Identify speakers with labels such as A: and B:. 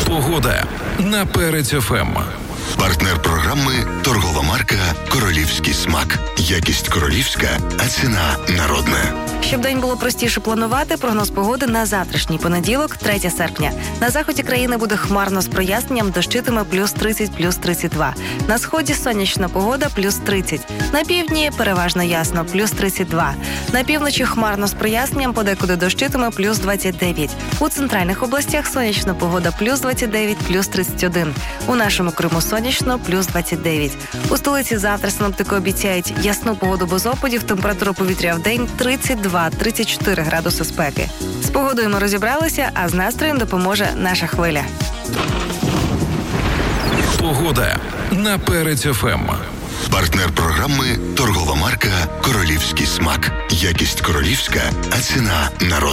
A: Погода на Перець ФМ.
B: Партнер програми – торгова марка «Королівський смак». Якість королівська, а ціна народна.
C: Щоб день було простіше планувати, прогноз погоди на завтрашній понеділок, 3 серпня. На заході країни буде хмарно з проясненням, дощитиме плюс 30, плюс 32. На сході сонячна погода, плюс 30. На півдні переважно ясно, плюс 32. На півночі хмарно з проясненням, подекуди дощитиме, плюс 29. У центральних областях сонячна погода, плюс 29, плюс 31. У нашому Криму сонячно, плюс 29. У столиці завтра синоптики обіцяють ясну погоду без опадів, температура повітря в день 32-34 градуси спеки. З погодою ми розібралися, а з настроєм допоможе наша хвиля.
A: Погода на Перець ФМ.
B: Партнер програми – торгова марка «Королівський смак». Якість королівська, а ціна народна.